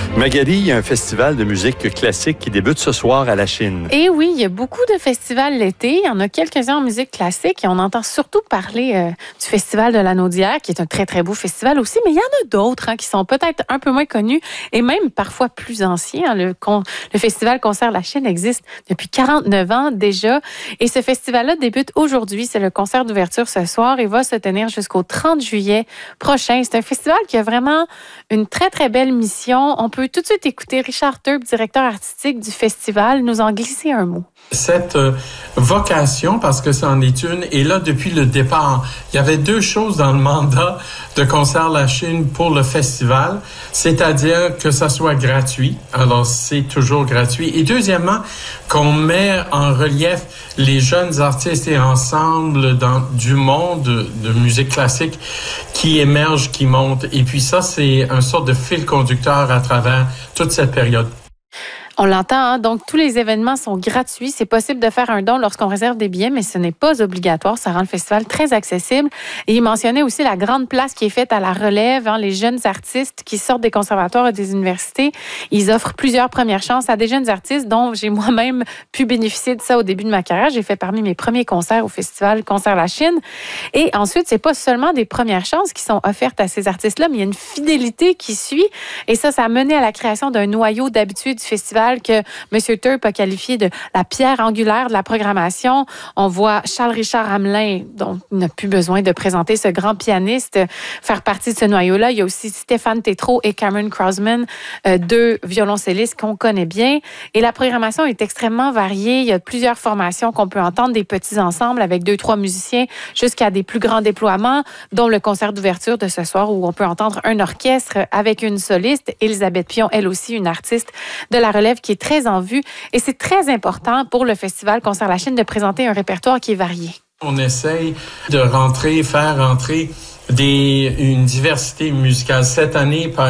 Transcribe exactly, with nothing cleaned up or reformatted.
Magali, il y a un festival de musique classique qui débute ce soir à la Chine. Et oui, il y a beaucoup de festivals l'été. Il y en a quelques-uns en musique classique et on entend surtout parler euh, du Festival de l'Anneau d'Hier, qui est un très, très beau festival aussi, mais il y en a d'autres hein, qui sont peut-être un peu moins connus et même parfois plus anciens. Le, con, le Festival Concert La Chine existe depuis quarante-neuf ans déjà et ce festival-là débute aujourd'hui. C'est le concert d'ouverture ce soir et va se tenir jusqu'au trente juillet prochain. C'est un festival qui a vraiment une très, très belle mission. On peut tout de suite écouter Richard Turp, directeur artistique du festival, nous en glisser un mot. Cette euh, vocation, parce que c'en est une, est là depuis le départ. Il y avait deux choses dans le mandat de Concert La Chine pour le festival, c'est-à-dire que ça soit gratuit. Alors, c'est toujours gratuit. Et deuxièmement, qu'on met en relief les jeunes artistes et ensembles dans, du monde de, de musique classique qui émergent, qui montent. Et puis ça, c'est un sorte de fil conducteur à travers toute cette période. On l'entend, hein? Donc tous les événements sont gratuits. C'est possible de faire un don lorsqu'on réserve des billets, mais ce n'est pas obligatoire. Ça rend le festival très accessible. Et il mentionnait aussi la grande place qui est faite à la relève. Hein? Les jeunes artistes qui sortent des conservatoires et des universités, ils offrent plusieurs premières chances à des jeunes artistes dont j'ai moi-même pu bénéficier de ça au début de ma carrière. J'ai fait parmi mes premiers concerts au festival Concert La Chine. Et ensuite, c'est pas seulement des premières chances qui sont offertes à ces artistes-là, mais il y a une fidélité qui suit. Et ça, ça a mené à la création d'un noyau d'habitués du festival que M. Turp a qualifié de la pierre angulaire de la programmation. On voit Charles-Richard Hamelin, dont il n'a plus besoin de présenter ce grand pianiste, faire partie de ce noyau-là. Il y a aussi Stéphane Tétrault et Cameron Crousman, euh, deux violoncellistes qu'on connaît bien. Et la programmation est extrêmement variée. Il y a plusieurs formations qu'on peut entendre, des petits ensembles avec deux, trois musiciens, jusqu'à des plus grands déploiements, dont le concert d'ouverture de ce soir où on peut entendre un orchestre avec une soliste. Elisabeth Pion, elle aussi, une artiste de la relève qui est très en vue. Et c'est très important pour le Festival Concert La Chine de présenter un répertoire qui est varié. On essaye de rentrer, faire rentrer des, une diversité musicale. Cette année, par